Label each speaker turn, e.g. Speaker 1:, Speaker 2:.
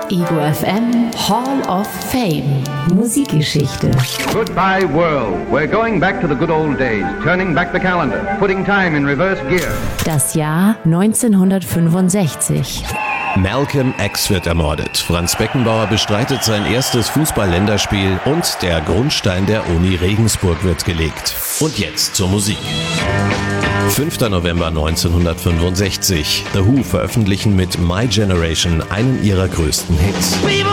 Speaker 1: Ego FM Hall of Fame. Musikgeschichte.
Speaker 2: Goodbye world. We're going back to the good old days, turning back the calendar, putting time in reverse gear.
Speaker 1: Das Jahr 1965.
Speaker 3: Malcolm X wird ermordet. Franz Beckenbauer bestreitet sein erstes Fußball-Länderspiel und der Grundstein der Uni Regensburg wird gelegt. Und jetzt zur Musik. 5. November 1965. The Who veröffentlichen mit My Generation einen ihrer größten Hits.